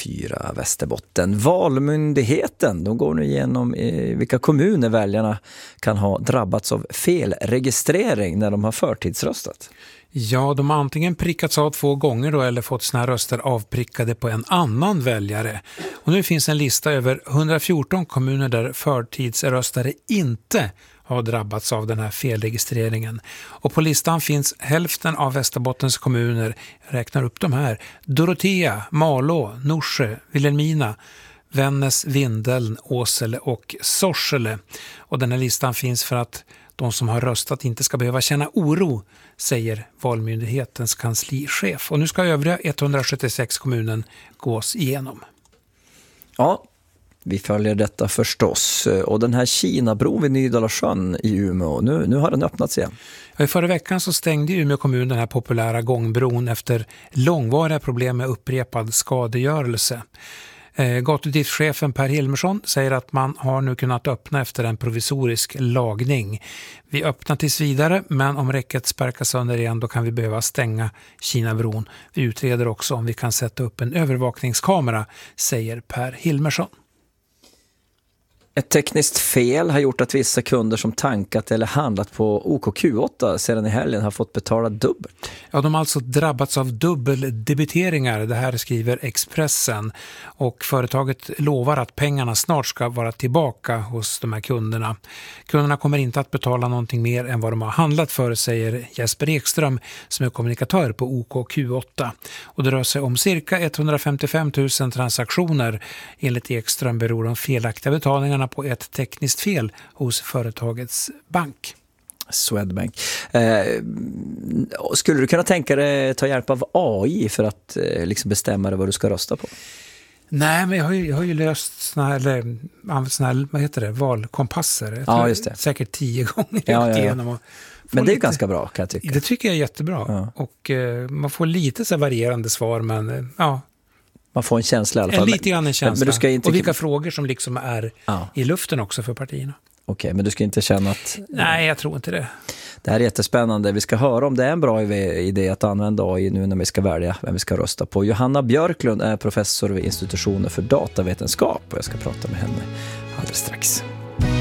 TV4 Västerbotten. Valmyndigheten, de går nu igenom vilka kommuner väljarna kan ha drabbats av felregistrering när de har förtidsröstat. Ja, de har antingen prickats av 2 gånger då, eller fått sina röster avprickade på en annan väljare. Och nu finns en lista över 114 kommuner där förtidsröstare inte har drabbats av den här felregistreringen. Och på listan finns hälften av Västerbottens kommuner. Jag räknar upp de här: Dorotea, Malå, Norsjö, Vilhelmina, Vännäs, Vindeln, Åsele och Sorsele. Och den här listan finns för att de som har röstat inte ska behöva känna oro, säger Valmyndighetens kanslichef. Och nu ska övriga 176 kommunen gås igenom. Ja, vi följer detta förstås. Och den här Kinabron vid Nydalasjön i Umeå, nu har den öppnats igen. Ja, i förra veckan så stängde Umeå kommun den här populära gångbron efter långvariga problem med upprepad skadegörelse. Gatudriftschefen Per Hilmersson säger att man har nu kunnat öppna efter en provisorisk lagning. Vi öppnar tills vidare, men om räcket sparkas sönder igen då kan vi behöva stänga Kinabron. Vi utreder också om vi kan sätta upp en övervakningskamera, säger Per Hilmersson. Ett tekniskt fel har gjort att vissa kunder som tankat eller handlat på OKQ8 sedan i helgen har fått betala dubbelt. Ja, de har alltså drabbats av dubbeldebiteringar. Det här skriver Expressen. Och företaget lovar att pengarna snart ska vara tillbaka hos de här kunderna. Kunderna kommer inte att betala någonting mer än vad de har handlat för, säger Jesper Ekström som är kommunikatör på OKQ8. Och det rör sig om cirka 155 000 transaktioner. Enligt Ekström beror de felaktiga betalningarna på ett tekniskt fel hos företagets bank. Swedbank. Skulle du kunna tänka dig ta hjälp av AI för att liksom bestämma vad du ska rösta på? Nej, men jag har ju löst såna här, vad heter det, valkompasser. Ja, just det. Säkert 10 gånger igenom. Men det är ganska bra, kan jag tycka. Det tycker jag är jättebra. Ja. Och man får lite så varierande svar, men ja. Man får en känsla i alla fall. Lite grann en känsla. Men du ska inte... Och vilka frågor som liksom är i luften också för partierna. Okej, men du ska inte känna att... Nej, jag tror inte det. Det här är jättespännande. Vi ska höra om det är en bra idé att använda AI nu när vi ska välja vem vi ska rösta på. Johanna Björklund är professor vid institutionen för datavetenskap och jag ska prata med henne alldeles strax.